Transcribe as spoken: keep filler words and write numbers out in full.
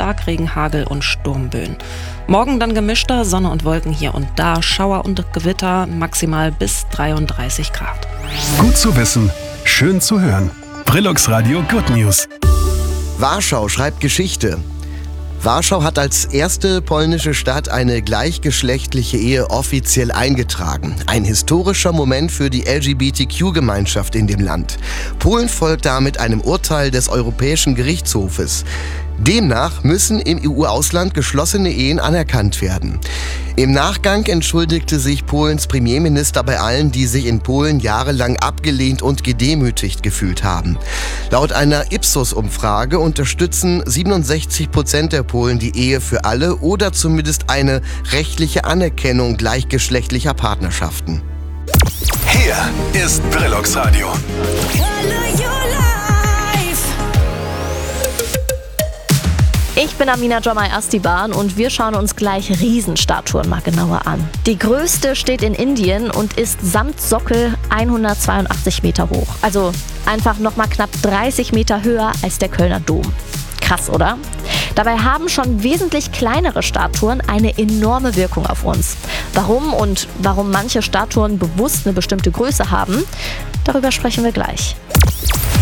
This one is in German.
Starkregen, Hagel und Sturmböen. Morgen dann gemischter, Sonne und Wolken hier und da, Schauer und Gewitter, maximal bis dreiunddreißig Grad. Gut zu wissen, schön zu hören. Brillux Radio Good News. Warschau schreibt Geschichte. Warschau hat als erste polnische Stadt eine gleichgeschlechtliche Ehe offiziell eingetragen. Ein historischer Moment für die L G B T Q-Gemeinschaft in dem Land. Polen folgt damit einem Urteil des Europäischen Gerichtshofes. Demnach müssen im E U-Ausland geschlossene Ehen anerkannt werden. Im Nachgang entschuldigte sich Polens Premierminister bei allen, die sich in Polen jahrelang abgelehnt und gedemütigt gefühlt haben. Laut einer Ipsos-Umfrage unterstützen siebenundsechzig Prozent der Polen die Ehe für alle oder zumindest eine rechtliche Anerkennung gleichgeschlechtlicher Partnerschaften. Hier ist Brillux Radio. Ich bin Amina Jomai Astiban und wir schauen uns gleich Riesenstatuen mal genauer an. Die größte steht in Indien und ist samt Sockel hundertzweiundachtzig Meter hoch. Also einfach nochmal knapp dreißig Meter höher als der Kölner Dom. Krass, oder? Dabei haben schon wesentlich kleinere Statuen eine enorme Wirkung auf uns. Warum und warum manche Statuen bewusst eine bestimmte Größe haben, darüber sprechen wir gleich.